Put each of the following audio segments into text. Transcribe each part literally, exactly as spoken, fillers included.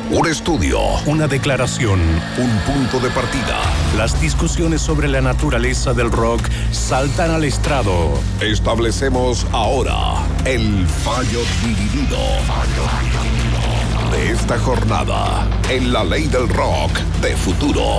Un estudio, una declaración, un punto de partida. Las discusiones sobre la naturaleza del rock saltan al estrado. Establecemos ahora el fallo dividido de esta jornada en la ley del rock de futuro.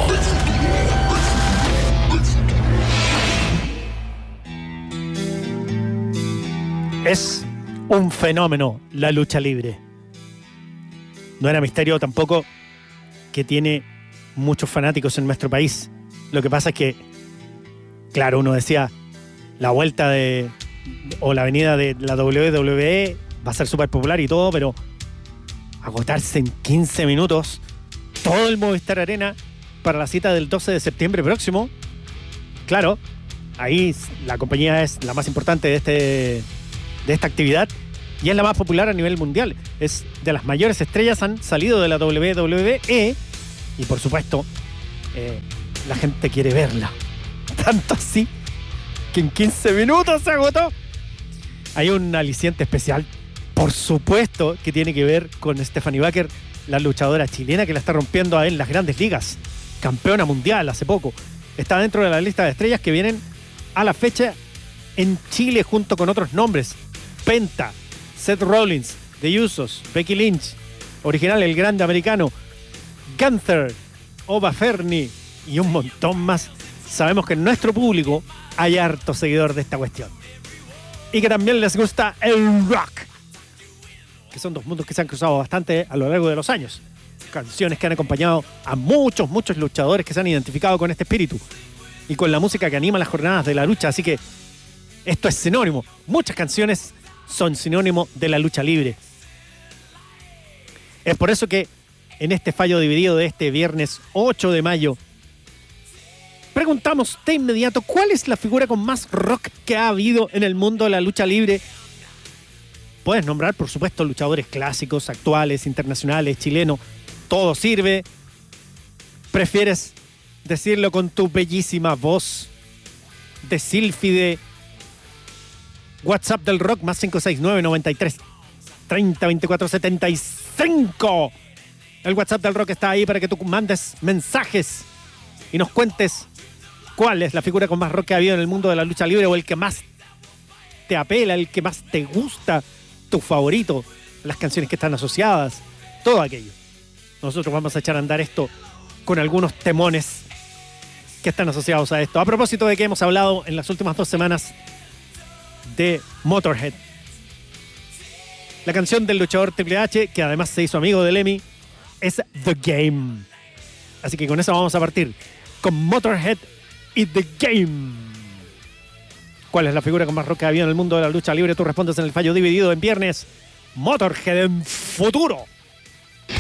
Es un fenómeno la lucha libre. No era misterio tampoco que tiene muchos fanáticos en nuestro país. Lo que pasa es que, claro, uno decía, la vuelta de o la venida de la doble u doble u E va a ser súper popular y todo, pero agotarse en quince minutos todo el Movistar Arena para la cita del doce de septiembre próximo. Claro, ahí la compañía es la más importante de, este, de esta actividad y es la más popular a nivel mundial. Es de las mayores estrellas, han salido de la doble u doble u E y por supuesto eh, la gente quiere verla. Tanto así que en quince minutos se agotó. Hay un aliciente especial, por supuesto, que tiene que ver con Stephanie Baker, la luchadora chilena que la está rompiendo en las grandes ligas. Campeona mundial hace poco. Está dentro de la lista de estrellas que vienen a la fecha en Chile junto con otros nombres. Penta, Seth Rollins, The Usos, Becky Lynch, original El Grande Americano, Gunther, Ova Ferni y un montón más. Sabemos que en nuestro público hay harto seguidor de esta cuestión. Y que también les gusta el rock. Que son dos mundos que se han cruzado bastante a lo largo de los años. Canciones que han acompañado a muchos, muchos luchadores que se han identificado con este espíritu. Y con la música que anima las jornadas de la lucha. Así que esto es sinónimo. Muchas canciones son sinónimo de la lucha libre. Es por eso que en este fallo dividido de este viernes ocho de mayo preguntamos de inmediato cuál es la figura con más rock que ha habido en el mundo de la lucha libre. Puedes nombrar, por supuesto, luchadores clásicos, actuales, internacionales, chilenos. Todo sirve. ¿Prefieres decirlo con tu bellísima voz de sílfide? WhatsApp del rock más cinco seis nueve, noventa y tres, treinta, veinticuatro, setenta y cinco. El WhatsApp del rock está ahí para que tú mandes mensajes y nos cuentes cuál es la figura con más rock que ha habido en el mundo de la lucha libre o el que más te apela, el que más te gusta, tu favorito, las canciones que están asociadas, todo aquello. Nosotros vamos a echar a andar esto con algunos temones que están asociados a esto. A propósito de que hemos hablado en las últimas dos semanas de Motorhead. La canción del luchador Triple H, que además se hizo amigo de Lemmy, es The Game. Así que con eso vamos a partir, con Motorhead y The Game. ¿Cuál es la figura con más rock que ha habido en el mundo de la lucha libre? Tú respondes en el fallo dividido en viernes. Motorhead en futuro.